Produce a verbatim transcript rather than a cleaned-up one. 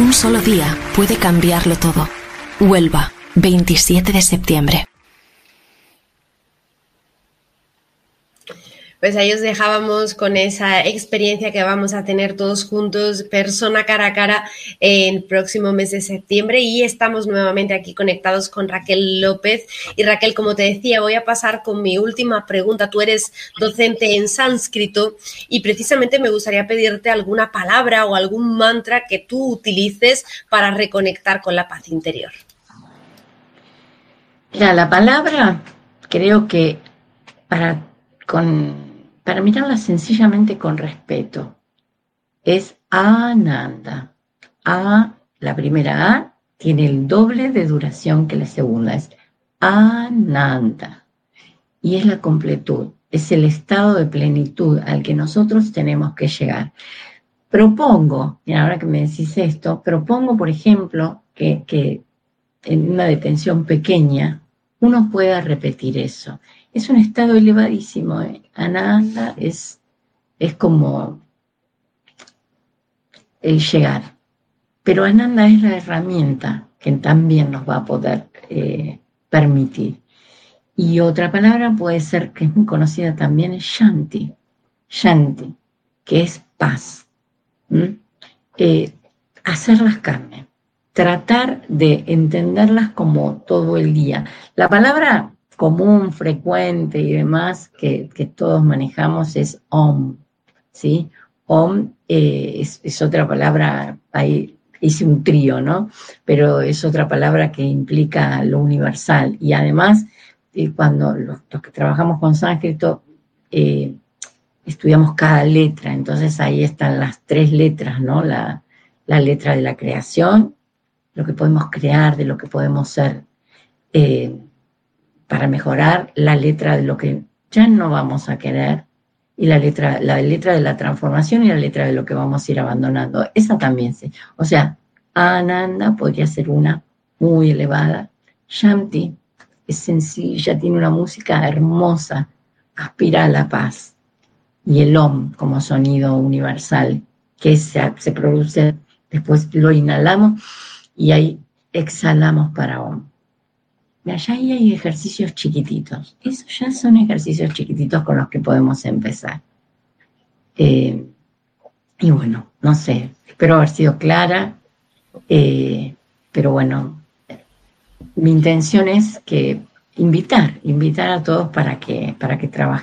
Un solo día puede cambiarlo todo. Huelva, veintisiete de septiembre. Pues ahí os dejábamos con esa experiencia que vamos a tener todos juntos, persona cara a cara, en el próximo mes de septiembre, y estamos nuevamente aquí conectados con Raquel López. Y Raquel, como te decía, voy a pasar con mi última pregunta. Tú eres docente en sánscrito y precisamente me gustaría pedirte alguna palabra o algún mantra que tú utilices para reconectar con la paz interior. Mira, la palabra, creo que para, con, para mirarla sencillamente con respeto, es Ananda. A, la primera A, tiene el doble de duración que la segunda, es Ananda. Y es la completud, es el estado de plenitud al que nosotros tenemos que llegar. Propongo, y ahora que me decís esto, propongo, por ejemplo, que, que en una detención pequeña uno pueda repetir eso. Es un estado elevadísimo, ¿eh? Ananda es, es como el llegar. Pero Ananda es la herramienta que también nos va a poder eh, permitir. Y otra palabra puede ser, que es muy conocida también, es Shanti. Shanti, que es paz. ¿Mm? Eh, hacerlas carne. Tratar de entenderlas como todo el día. La palabra común, frecuente y demás que, que todos manejamos es Om, ¿sí? Om eh, es, es otra palabra, ahí hice un trío, ¿no? Pero es otra palabra que implica lo universal. Y además, eh, cuando los, los que trabajamos con sánscrito, eh, estudiamos cada letra, entonces ahí están las tres letras, ¿no? La, la letra de la creación, lo que podemos crear, de lo que podemos ser eh, para mejorar, la letra de lo que ya no vamos a querer, y la letra, la letra de la transformación y la letra de lo que vamos a ir abandonando. Esa también sí. O sea, Ananda podría ser una muy elevada. Shanti es sencilla, tiene una música hermosa, aspira a la paz. Y el Om como sonido universal, que se, se produce, después lo inhalamos y ahí exhalamos para Om. Y allá ahí hay ejercicios chiquititos. Esos ya son ejercicios chiquititos con los que podemos empezar. Eh, y bueno, no sé, espero haber sido clara, eh, pero bueno, mi intención es que invitar, invitar a todos para que, para que trabajen.